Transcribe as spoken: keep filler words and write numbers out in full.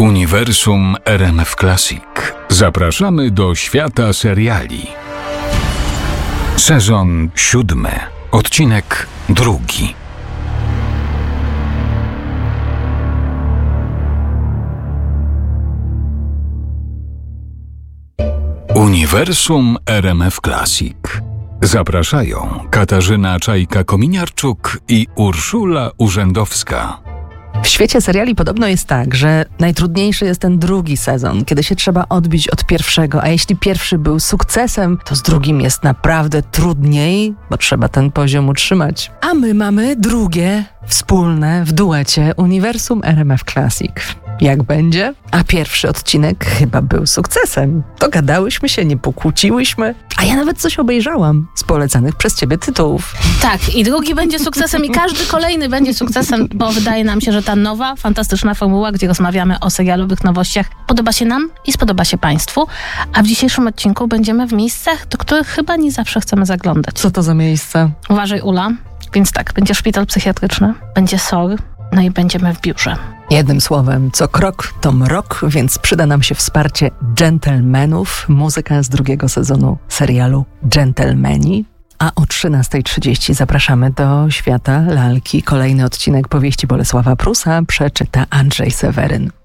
Uniwersum R M F Classic. Zapraszamy do świata seriali. Sezon siódmy, odcinek drugi. Uniwersum R M F Classic. Zapraszają Katarzyna Czajka-Kominiarczuk i Urszula Urzędowska. W świecie seriali podobno jest tak, że najtrudniejszy jest ten drugi sezon, kiedy się trzeba odbić od pierwszego, a jeśli pierwszy był sukcesem, to z drugim jest naprawdę trudniej, bo trzeba ten poziom utrzymać. A my mamy drugie, wspólne, w duecie Uniwersum R M F Classic. Jak będzie? A pierwszy odcinek chyba był sukcesem. Dogadałyśmy się, nie pokłóciłyśmy, a ja nawet coś obejrzałam z polecanych przez ciebie tytułów. Tak, i drugi będzie sukcesem i każdy kolejny będzie sukcesem, bo wydaje nam się, że ta nowa, fantastyczna formuła, gdzie rozmawiamy o serialowych nowościach, podoba się nam i spodoba się Państwu, a w dzisiejszym odcinku będziemy w miejscach, do których chyba nie zawsze chcemy zaglądać. Co to za miejsce? Uważaj, Ula. Więc tak, będzie szpital psychiatryczny, będzie S O R, no i będziemy w biurze. Jednym słowem, co krok to mrok, więc przyda nam się wsparcie dżentelmenów, muzyka z drugiego sezonu serialu Dżentelmeni. A o trzynasta trzydzieści zapraszamy do świata lalki. Kolejny odcinek powieści Bolesława Prusa przeczyta Andrzej Seweryn.